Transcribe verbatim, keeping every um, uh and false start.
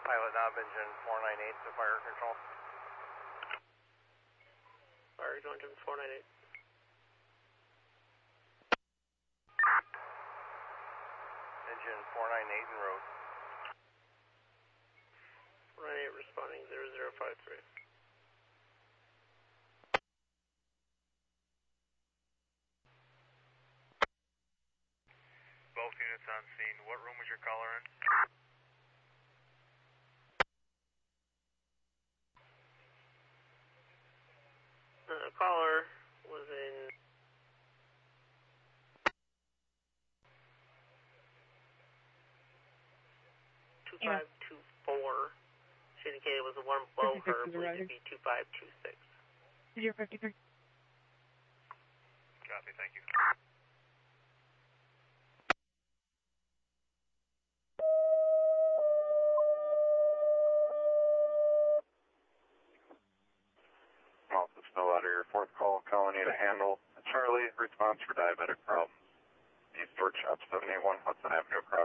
Pilot knob engine four nine eight to fire control. Fire control engine four nine eight. Engine four nine eight en route. four nine eight responding zero zero five three. Both units on scene. What room was your caller in? Uh, caller was in two five two four. She indicated it was the one below her, believed to be two five two six. zero fifty-three. Copy, thank you. Alpha Snow out of your fourth call, Colony to handle. Charlie, response for diabetic problems. East Short Shop seven eight one Hudson Avenue, across.